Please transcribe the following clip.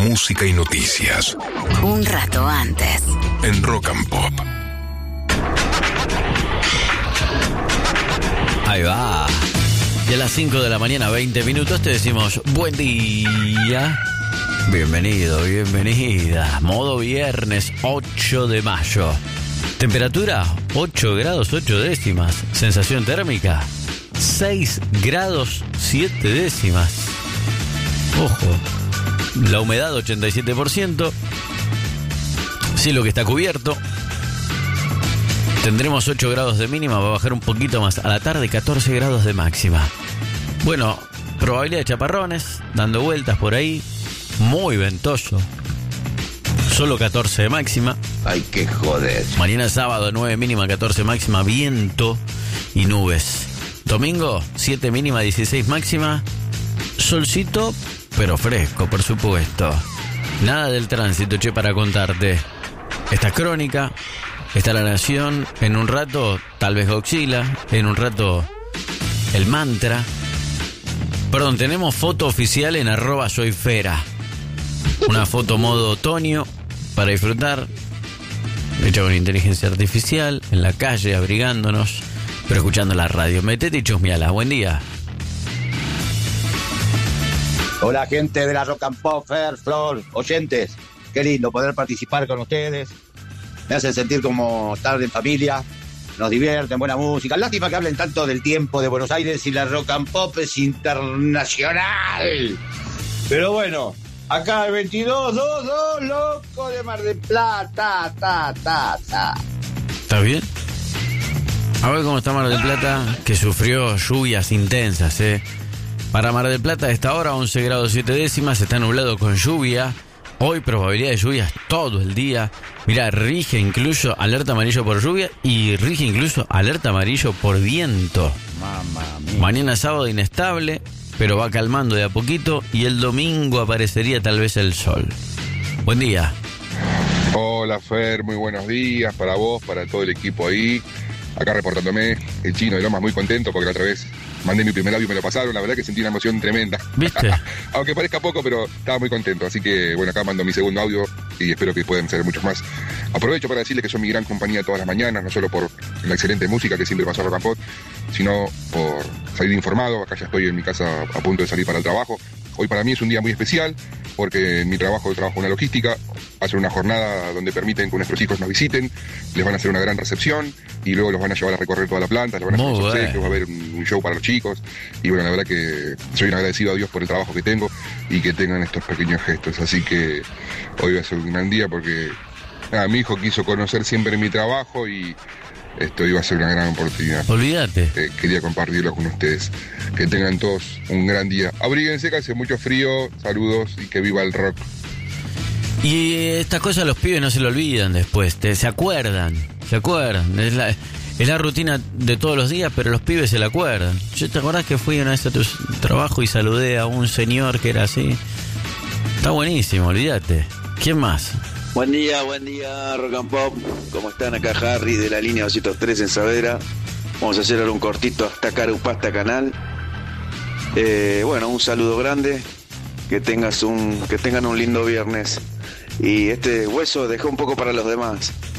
música y noticias. Un rato antes. En Rock and Pop. Ahí va. Y a las 5 de la mañana, 20 minutos, te decimos buen día. Bienvenido, bienvenida. Modo viernes, 8 de mayo. Temperatura, 8 grados 8 décimas. Sensación térmica, 6 grados 7 décimas. Ojo. La humedad, 87%. Cielo que está cubierto. Tendremos 8 grados de mínima, va a bajar un poquito más. A la tarde, 14 grados de máxima. Bueno, probabilidad de chaparrones, dando vueltas por ahí. Muy ventoso. Solo 14 de máxima. Ay, qué joder. Mañana sábado, 9 mínima, 14 máxima, viento y nubes. Domingo, 7 mínima, 16 máxima. Solcito, pero fresco, por supuesto. Nada del tránsito, che, para contarte. Esta es Crónica, está La Nación. En un rato, tal vez Godzilla. En un rato, el mantra. Perdón, tenemos foto oficial en @soyfera. Una foto modo otoño para disfrutar. Hecha con inteligencia artificial, en la calle, abrigándonos, pero escuchando la radio. Metete y chusmeala. Buen día. Hola, gente de la Rock and Pop, Fer, Flor, oyentes. Qué lindo poder participar con ustedes. Me hacen sentir como estar en familia. Nos divierten, buena música. Lástima que hablen tanto del tiempo de Buenos Aires y la Rock and Pop es internacional. Pero bueno, acá el 2222, loco de Mar del Plata, ¿Estás bien? A ver cómo está Mar del Plata, que sufrió lluvias intensas, Para Mar del Plata, a esta hora, 11 grados 7 décimas, está nublado con lluvia. Hoy probabilidad de lluvias todo el día. Mirá, rige incluso alerta amarillo por lluvia y rige incluso alerta amarillo por viento. Mamma mía. Mañana sábado inestable, pero va calmando de a poquito y el domingo aparecería tal vez el sol. Buen día. Hola Fer, muy buenos días para vos, para todo el equipo ahí. Acá reportándome, el Chino de Lomas muy contento porque la otra vez mandé mi primer audio y me lo pasaron. La verdad que sentí una emoción tremenda. ¿Viste? Aunque parezca poco, pero estaba muy contento. Así que, bueno, acá mando mi segundo audio y espero que puedan ser muchos más. Aprovecho para decirles que son mi gran compañía todas las mañanas, no solo por la excelente música que siempre pasó a Rock and Pop, sino por salir informado. Acá ya estoy en mi casa a punto de salir para el trabajo. Hoy para mí es un día muy especial porque en mi trabajo trabajo en la logística. Hacen una jornada donde permiten que nuestros hijos nos visiten, les van a hacer una gran recepción y luego los van a llevar a recorrer toda la planta, les van a hacer unos obsequios, va a haber un show para los chicos. Y bueno, la verdad que soy un agradecido a Dios por el trabajo que tengo y que tengan estos pequeños gestos. Así que hoy va a ser un gran día porque mi hijo quiso conocer siempre mi trabajo y esto iba a ser una gran oportunidad. Olvídate. Quería compartirlo con ustedes. Que tengan todos un gran día. Abríguense, que hace mucho frío. Saludos y que viva el rock. Y estas cosas los pibes no se lo olvidan después. Se acuerdan. Es la rutina de todos los días, pero los pibes se la acuerdan. ¿Te acordás que fui una vez a tu trabajo y saludé a un señor que era así? Está buenísimo, olvídate. ¿Quién más? Buen día, Rock and Pop. ¿Cómo están? Acá Harry de la línea 203 en Saavedra. Vamos a hacer ahora un cortito hasta Carupasta Canal. Bueno, un saludo grande. Que tengan un lindo viernes. Y este hueso dejó un poco para los demás.